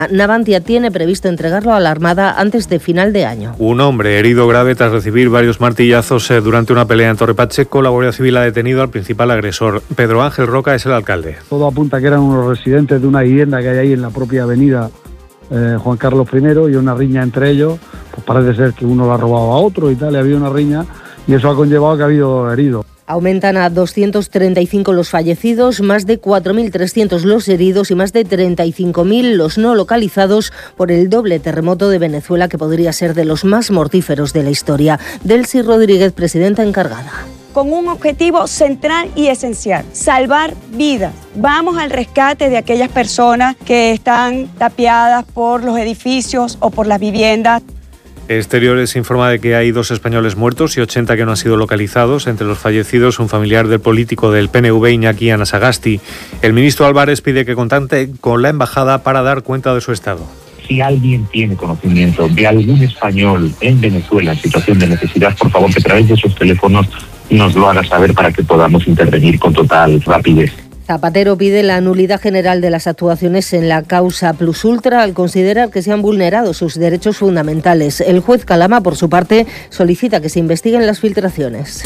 Navantia tiene previsto entregarlo a la Armada antes de final de año. Un hombre herido grave tras recibir varios martillazos durante una pelea en Torre Pacheco. La Guardia Civil ha detenido al principal agresor. Pedro Ángel Roca es el alcalde. Todo apunta que eran unos residentes de una vivienda que hay ahí en la propia avenida Juan Carlos I, y una riña entre ellos. Pues parece ser que uno lo ha robado a otro y tal, y ha habido una riña y eso ha conllevado que ha habido heridos. Aumentan a 235 los fallecidos, más de 4.300 los heridos y más de 35.000 los no localizados por el doble terremoto de Venezuela, que podría ser de los más mortíferos de la historia. Delcy Rodríguez, presidenta encargada. Con un objetivo central y esencial: salvar vidas. Vamos al rescate de aquellas personas que están tapiadas por los edificios o por las viviendas. Exteriores informa de que hay 2 españoles muertos y 80 que no han sido localizados. Entre los fallecidos, un familiar del político del PNV, Iñaki Anasagasti. El ministro Álvarez pide que contacte con la embajada para dar cuenta de su estado. Si alguien tiene conocimiento de algún español en Venezuela en situación de necesidad, por favor, que a través de esos teléfonos nos lo haga saber para que podamos intervenir con total rapidez. Zapatero pide la nulidad general de las actuaciones en la causa Plus Ultra al considerar que se han vulnerado sus derechos fundamentales. El juez Calama, por su parte, solicita que se investiguen las filtraciones.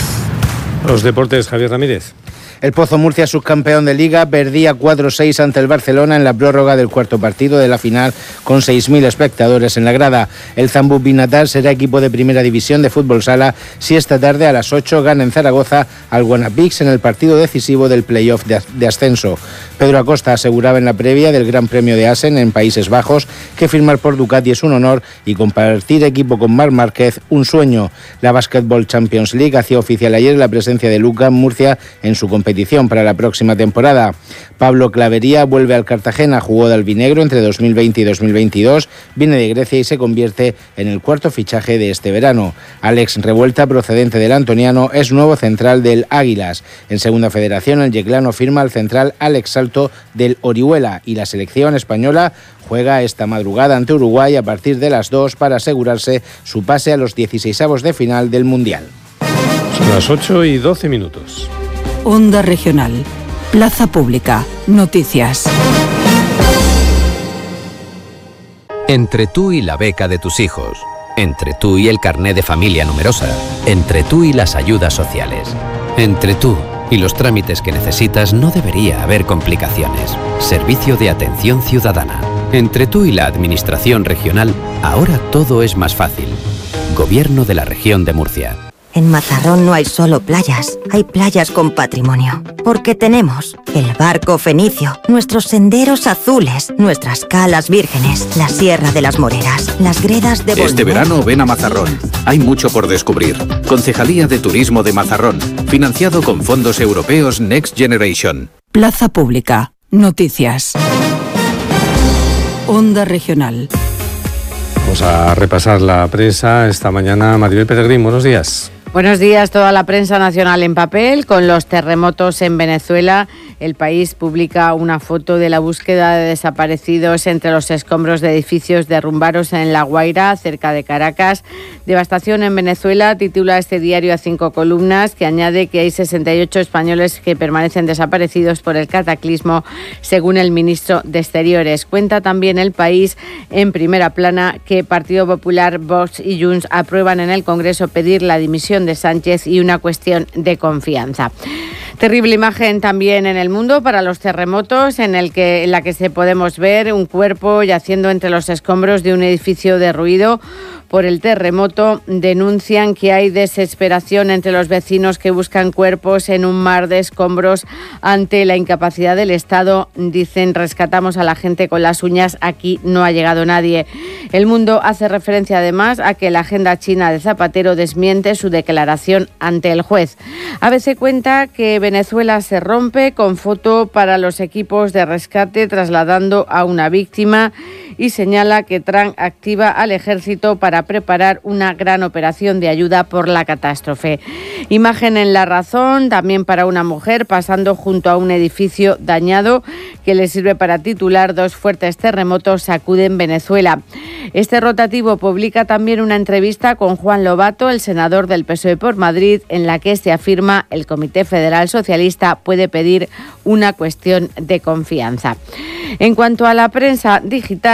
Los deportes, Javier Ramírez. El Pozo Murcia, subcampeón de Liga, perdía 4-6 ante el Barcelona en la prórroga del cuarto partido de la final, con 6.000 espectadores en la grada. El Zambú Binatar será equipo de primera división de fútbol sala si esta tarde a las 8 gana en Zaragoza al Guanapix en el partido decisivo del playoff de ascenso. Pedro Acosta aseguraba en la previa del Gran Premio de Assen en Países Bajos que firmar por Ducati es un honor y compartir equipo con Marc Márquez un sueño. La Basketball Champions League hacía oficial ayer la presencia de Luka Murcia en su competición para la próxima temporada. Pablo Clavería vuelve al Cartagena, jugó de albinegro entre 2020 y 2022, viene de Grecia y se convierte en el cuarto fichaje de este verano. Alex Revuelta, procedente del Antoniano, es nuevo central del Águilas. En Segunda Federación, el yeclano firma al central Alex Salto del Orihuela y la selección española juega esta madrugada ante Uruguay a partir de las 2 para asegurarse su pase a los 16avos de final del Mundial. Son las 8:12. Onda Regional. Plaza Pública. Noticias. Entre tú y la beca de tus hijos. Entre tú y el carné de familia numerosa. Entre tú y las ayudas sociales. Entre tú y los trámites que necesitas no debería haber complicaciones. Servicio de Atención Ciudadana. Entre tú y la Administración Regional, ahora todo es más fácil. Gobierno de la Región de Murcia. En Mazarrón no hay solo playas, hay playas con patrimonio. Porque tenemos el barco fenicio, nuestros senderos azules, nuestras calas vírgenes, la Sierra de las Moreras, las gredas de Bolívar. Este verano ven a Mazarrón. Hay mucho por descubrir. Concejalía de Turismo de Mazarrón, financiado con fondos europeos Next Generation. Plaza Pública. Noticias. Onda Regional. Vamos a repasar la prensa esta mañana. Maribel Peregrín, buenos días. Buenos días. Toda la prensa nacional en papel con los terremotos en Venezuela. El País publica una foto de la búsqueda de desaparecidos entre los escombros de edificios derrumbados en La Guaira, cerca de Caracas. Devastación en Venezuela, titula este diario a 5 columnas, que añade que hay 68 españoles que permanecen desaparecidos por el cataclismo, según el ministro de Exteriores. Cuenta también El País en primera plana que Partido Popular, Vox y Junts aprueban en el Congreso pedir la dimisión de Sánchez y una cuestión de confianza. Terrible imagen también en El Mundo para los terremotos, en la que se podemos ver un cuerpo yaciendo entre los escombros de un edificio derruido por el terremoto. Denuncian que hay desesperación entre los vecinos que buscan cuerpos en un mar de escombros ante la incapacidad del Estado. Dicen: rescatamos a la gente con las uñas, aquí no ha llegado nadie. El Mundo hace referencia además a que la agenda china de Zapatero desmiente su declaración ante el juez. ABC cuenta que Venezuela se rompe, con foto para los equipos de rescate trasladando a una víctima, y señala que Trump activa al ejército para preparar una gran operación de ayuda por la catástrofe. Imagen en La Razón, también para una mujer pasando junto a un edificio dañado, que le sirve para titular: 2 fuertes terremotos sacuden Venezuela. Este rotativo publica también una entrevista con Juan Lobato, el senador del PSOE por Madrid, en la que se afirma el Comité Federal Socialista puede pedir una cuestión de confianza. En cuanto a la prensa digital,